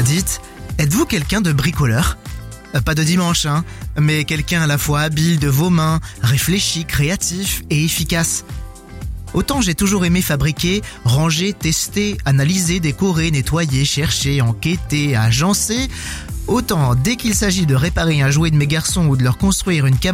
Dites, êtes-vous quelqu'un de bricoleur ? Pas de dimanche, mais quelqu'un à la fois habile de vos mains, réfléchi, créatif et efficace. Autant j'ai toujours aimé fabriquer, ranger, tester, analyser, décorer, nettoyer, chercher, enquêter, agencer, autant dès qu'il s'agit de réparer un jouet de mes garçons ou de leur construire une cabane